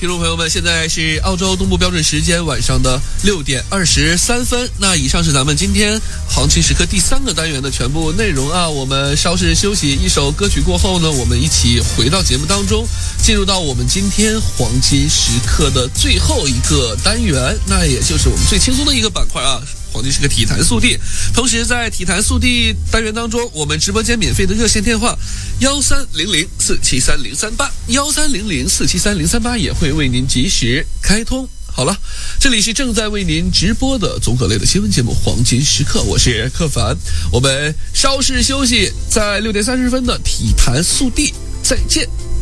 听众朋友们，现在是澳洲东部标准时间晚上的6点23分。那以上是咱们今天黄金时刻第3个单元的全部内容啊。我们稍事休息，一首歌曲过后呢，我们一起回到节目当中，进入到我们今天黄金时刻的最后一个单元，那也就是我们最轻松的一个板块啊。黄金时刻体坛速递，同时在体坛速递单元当中，我们直播间免费的热线电话1300473038，1300473038也会为您及时开通。好了，这里是正在为您直播的综合类的新闻节目《黄金时刻》，我是克凡。我们稍事休息，在6点30分的体坛速递再见。